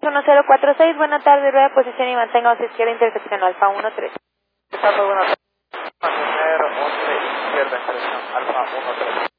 1046, buena tarde, rueda de posición y mantenga hacia izquierda, intersección Alfa 13. ¿Qué tal? Muy buenas tardes. Mantener 11 izquierda, intersección Alfa 13.